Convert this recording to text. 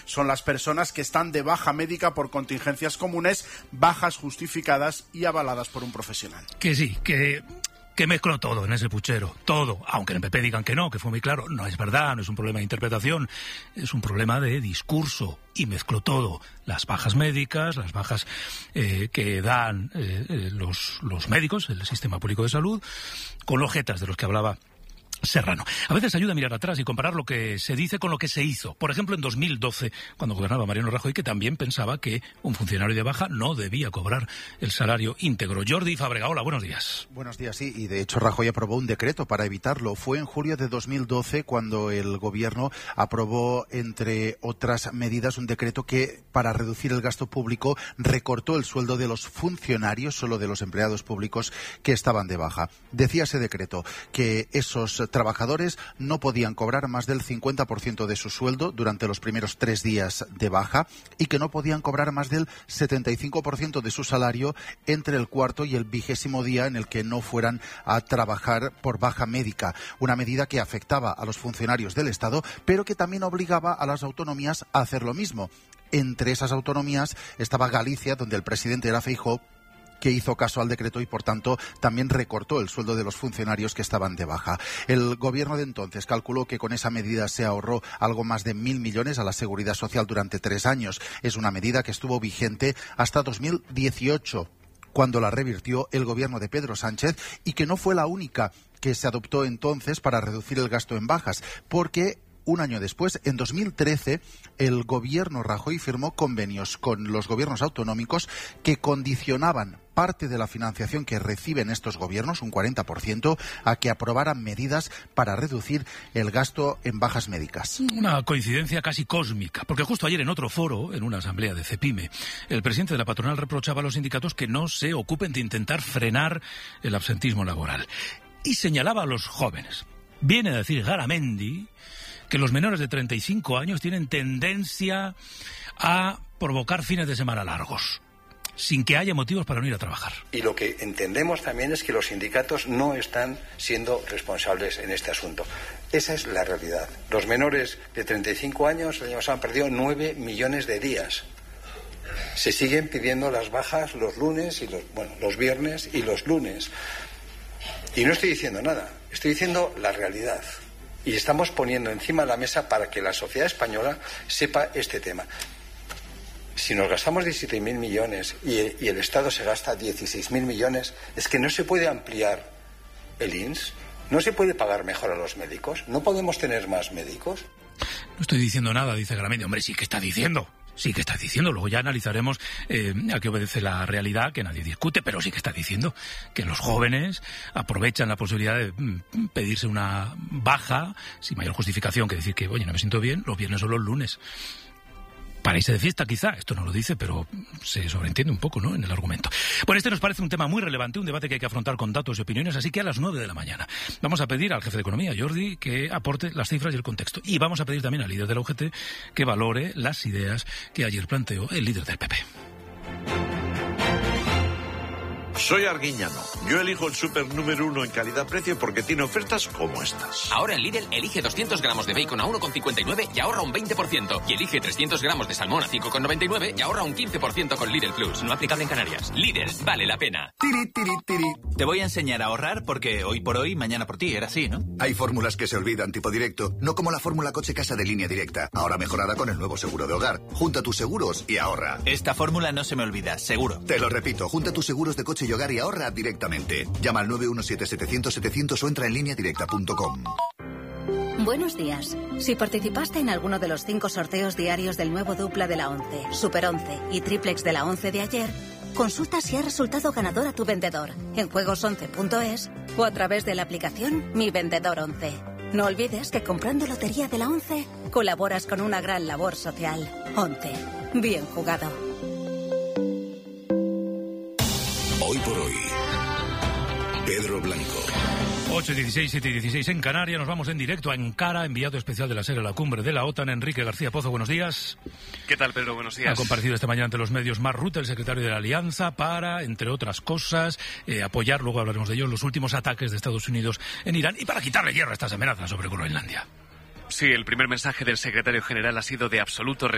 son las personas que están de baja médica por contingencias comunes, bajas justificadas y avaladas por un profesional. Que sí, que mezcló todo en ese puchero, todo, aunque en el PP digan que no, que fue muy claro, no es verdad, no es un problema de interpretación, es un problema de discurso, y mezcló todo, las bajas médicas, las bajas que dan los médicos, el sistema público de salud, con los jetas de los que hablaba Serrano. A veces ayuda a mirar atrás y comparar lo que se dice con lo que se hizo. Por ejemplo, en 2012, cuando gobernaba Mariano Rajoy, que también pensaba que un funcionario de baja no debía cobrar el salario íntegro. Jordi Fábrega, hola, buenos días. Buenos días, sí, y de hecho Rajoy aprobó un decreto para evitarlo. Fue en julio de 2012 cuando el gobierno aprobó, entre otras medidas, un decreto que, para reducir el gasto público, recortó el sueldo de los funcionarios, solo de los empleados públicos que estaban de baja. Decía ese decreto que esos trabajadores no podían cobrar más del 50% de su sueldo durante los primeros 3 días de baja y que no podían cobrar más del 75% de su salario entre el cuarto y el 20º día en el que no fueran a trabajar por baja médica. Una medida que afectaba a los funcionarios del Estado, pero que también obligaba a las autonomías a hacer lo mismo. Entre esas autonomías estaba Galicia, donde el presidente era Feijóo, que hizo caso al decreto y, por tanto, también recortó el sueldo de los funcionarios que estaban de baja. El gobierno de entonces calculó que con esa medida se ahorró algo más de 1.000 millones a la Seguridad Social durante 3 años. Es una medida que estuvo vigente hasta 2018, cuando la revirtió el gobierno de Pedro Sánchez, y que no fue la única que se adoptó entonces para reducir el gasto en bajas, porque un año después, en 2013, el gobierno Rajoy firmó convenios con los gobiernos autonómicos que condicionaban parte de la financiación que reciben estos gobiernos, un 40%, a que aprobaran medidas para reducir el gasto en bajas médicas. Una coincidencia casi cósmica, porque justo ayer en otro foro, en una asamblea de CEPIME, el presidente de la patronal reprochaba a los sindicatos que no se ocupen de intentar frenar el absentismo laboral. Y señalaba a los jóvenes. Viene a decir Garamendi que los menores de 35 años tienen tendencia a provocar fines de semana largos, sin que haya motivos para no ir a trabajar. Y lo que entendemos también es que los sindicatos no están siendo responsables en este asunto. Esa es la realidad. Los menores de 35 años el año pasado han perdido 9 millones de días. Se siguen pidiendo las bajas los lunes y los viernes y los lunes. Y no estoy diciendo nada, estoy diciendo la realidad. Y estamos poniendo encima de la mesa para que la sociedad española sepa este tema. Si nos gastamos 17.000 millones y el Estado se gasta 16.000 millones, es que no se puede ampliar el INS, no se puede pagar mejor a los médicos, no podemos tener más médicos. No estoy diciendo nada, dice Garamendi. Hombre, sí que está diciendo. Sí que está diciendo, luego ya analizaremos a qué obedece la realidad, que nadie discute, pero sí que está diciendo que los jóvenes aprovechan la posibilidad de pedirse una baja sin mayor justificación que decir que, oye, no me siento bien, los viernes o los lunes. Para irse de fiesta, quizá. Esto no lo dice, pero se sobreentiende un poco, ¿no?, en el argumento. Bueno, este nos parece un tema muy relevante, un debate que hay que afrontar con datos y opiniones, así que a las 9 de la mañana vamos a pedir al jefe de Economía, Jordi, que aporte las cifras y el contexto. Y vamos a pedir también al líder de la UGT que valore las ideas que ayer planteó el líder del PP. Soy Arguiñano. Yo elijo el súper número 1 en calidad-precio porque tiene ofertas como estas. Ahora en Lidl elige 200 gramos de bacon a 1,59 y ahorra un 20%. Y elige 300 gramos de salmón a 5,99 y ahorra un 15% con Lidl Plus. No aplicable en Canarias. Lidl, vale la pena. Tiri, tiri, tiri. Te voy a enseñar a ahorrar porque hoy por hoy, mañana por ti. Era así, ¿no? Hay fórmulas que se olvidan, tipo directo. No como la fórmula coche casa de Línea Directa. Ahora mejorada con el nuevo seguro de hogar. Junta tus seguros y ahorra. Esta fórmula no se me olvida, seguro. Te lo repito. Junta tus seguros de coche y hogar y ahorra directamente. Llama al 917-700-700 o entra en lineadirecta.com. Buenos días. Si participaste en alguno de los 5 sorteos diarios del nuevo dupla de la 11, Super 11 y triplex de la 11 de ayer, consulta si ha resultado ganador a tu vendedor en juegos11.es o a través de la aplicación Mi Vendedor 11. No olvides que comprando Lotería de la 11 colaboras con una gran labor social. 11. Bien jugado. Hoy por hoy, Pedro Blanco. 8:16, 7:16 en Canarias. Nos vamos en directo a Ankara, enviado especial de la SER a la cumbre de la OTAN, Enrique García Pozo. Buenos días. ¿Qué tal, Pedro? Buenos días. Ha comparecido esta mañana ante los medios Mark Rutte, el secretario de la Alianza, para, entre otras cosas, apoyar, luego hablaremos de ello, los últimos ataques de Estados Unidos en Irán y para quitarle hierro a estas amenazas sobre Groenlandia. Sí, el primer mensaje del secretario general ha sido de absoluto